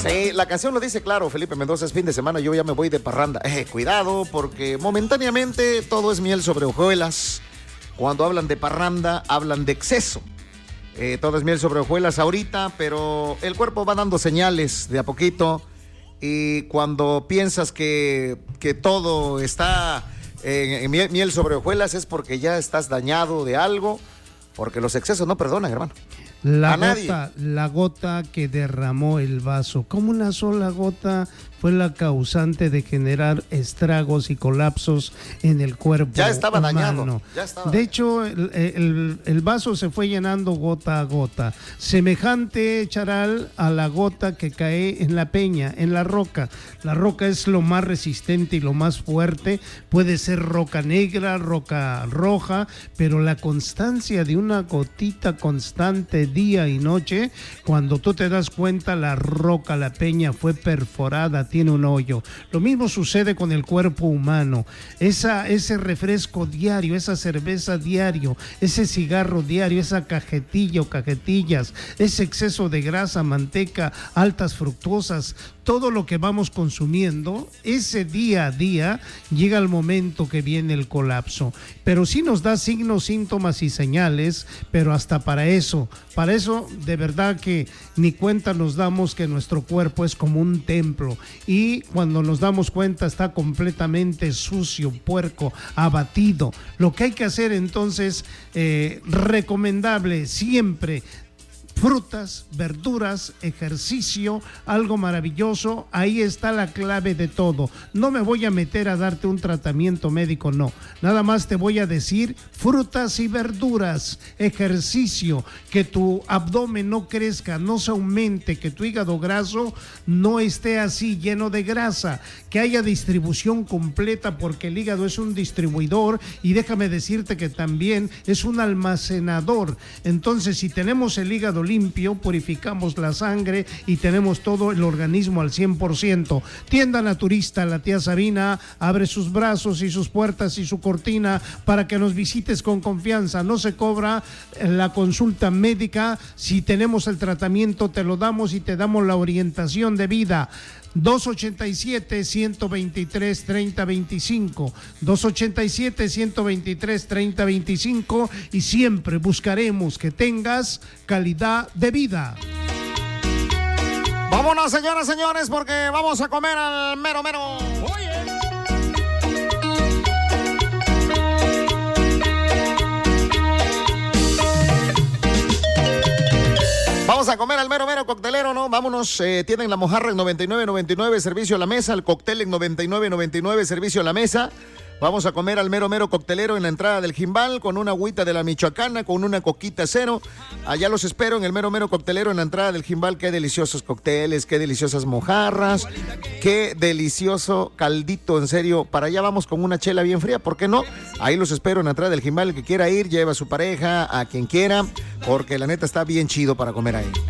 Sí, la canción lo dice claro, Felipe Mendoza, es fin de semana, yo ya me voy de parranda. Cuidado, porque momentáneamente todo es miel sobre hojuelas. Cuando hablan de parranda, hablan de exceso. Todo es miel sobre hojuelas ahorita, pero el cuerpo va dando señales de a poquito. Y cuando piensas que todo está en miel sobre hojuelas es porque ya estás dañado de algo, porque los excesos no perdonan, hermano. La gota que derramó el vaso, como una sola gota fue la causante de generar estragos y colapsos en el cuerpo. Ya estaba humano. dañado. Ya estaba de hecho, el vaso se fue llenando gota a gota, semejante, Charal, a la gota que cae en la peña, en la roca. La roca es lo más resistente y lo más fuerte, puede ser roca negra, roca roja, pero la constancia de una gotita constante día y noche, cuando tú te das cuenta, la roca, la peña fue perforada, tiene un hoyo. Lo mismo sucede con el cuerpo humano. Ese refresco diario, esa cerveza diario, ese cigarro diario, esa cajetilla o cajetillas, ese exceso de grasa, manteca, altas fructosas, todo lo que vamos consumiendo, ese día a día llega el momento que viene el colapso. Pero sí nos da signos, síntomas y señales, pero hasta para eso de verdad que ni cuenta nos damos que nuestro cuerpo es como un templo y cuando nos damos cuenta está completamente sucio, puerco, abatido. Lo que hay que hacer entonces, recomendable siempre, frutas, verduras, ejercicio, algo maravilloso, ahí está la clave de todo. No me voy a meter a darte un tratamiento médico, no. Nada más te voy a decir frutas y verduras, ejercicio, que tu abdomen no crezca, no se aumente, que tu hígado graso no esté así lleno de grasa, que haya distribución completa, porque el hígado es un distribuidor y déjame decirte que también es un almacenador. Entonces, si tenemos el hígado limpio, purificamos la sangre y tenemos todo el organismo al 100%. Tienda Naturista, la tía Sabina abre sus brazos y sus puertas y su cortina para que nos visites con confianza. No se cobra la consulta médica. Si tenemos el tratamiento, te lo damos y te damos la orientación de vida. 287-123-3025, 287-123-3025 y siempre buscaremos que tengas calidad de vida. Vámonos, señoras, señores, porque vamos a comer al mero mero. Oye. Vamos a comer al mero mero coctelero, ¿no? Vámonos, tienen la mojarra en 99.99, servicio a la mesa, el cóctel en 99.99, servicio a la mesa. Vamos a comer al mero mero coctelero en la entrada del Jimbal con una agüita de la Michoacana, con una coquita cero. Allá los espero en el mero mero coctelero en la entrada del Jimbal. Qué deliciosos cócteles, qué deliciosas mojarras, qué delicioso caldito, en serio. Para allá vamos con una chela bien fría, ¿por qué no? Ahí los espero en la entrada del Jimbal. El que quiera ir, lleva a su pareja, a quien quiera, porque la neta está bien chido para comer ahí.